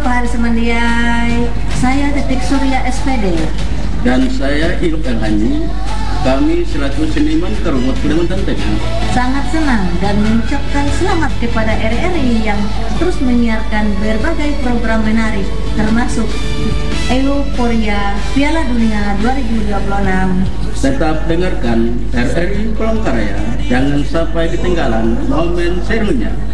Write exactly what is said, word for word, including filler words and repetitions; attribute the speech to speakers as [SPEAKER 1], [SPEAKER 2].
[SPEAKER 1] Pak Haris Mandiai, saya Titik Surya S P D.
[SPEAKER 2] Dan saya Iluk Elhani, kami selaku seniman Kerumut Kalimantan Tengah
[SPEAKER 1] sangat senang dan mengucapkan selamat kepada R R I yang terus menyiarkan berbagai program menarik, termasuk Euforia Piala Dunia dua ribu dua puluh enam.
[SPEAKER 2] Tetap dengarkan R R I Palangkaraya, jangan sampai ketinggalan momen serunya.